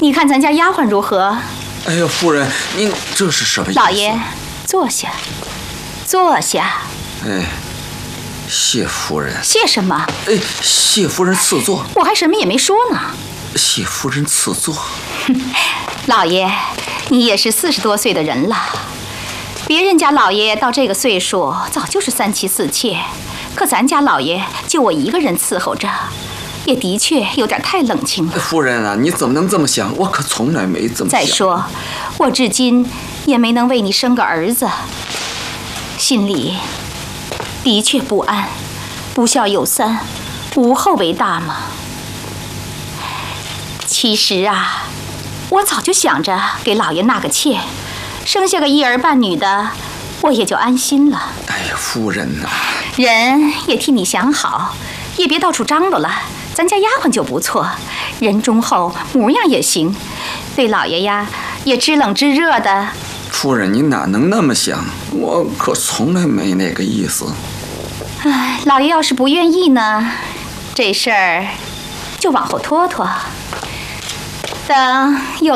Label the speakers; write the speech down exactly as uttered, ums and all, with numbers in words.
Speaker 1: 你看咱家丫鬟如何？
Speaker 2: 哎呀，夫人，您这是什么意思？
Speaker 1: 老爷，坐下，坐下。
Speaker 2: 哎，谢夫人。
Speaker 1: 谢什么？
Speaker 2: 哎，谢夫人赐座。
Speaker 1: 我还什么也没说呢。
Speaker 2: 谢夫人赐座。
Speaker 1: 老爷，你也是四十多岁的人了，别人家老爷到这个岁数早就是三妻四妾，可咱家老爷就我一个人伺候着，也的确有点太冷清了。
Speaker 2: 夫人啊，你怎么能这么想？我可从来没这么想。
Speaker 1: 再说，我至今也没能为你生个儿子，心里的确不安。不孝有三，无后为大嘛。其实啊，我早就想着给老爷纳个妾，生下个一儿半女的，我也就安心了。
Speaker 2: 哎呀，夫人呐、啊，
Speaker 1: 人也替你想好，也别到处张罗了。咱家丫鬟就不错，人忠厚，模样也行，对老爷呀也知冷知热的。
Speaker 2: 夫人，你哪能那么想？我可从来没那个意思。
Speaker 1: 唉，老爷要是不愿意呢，这事儿就往后拖拖，等有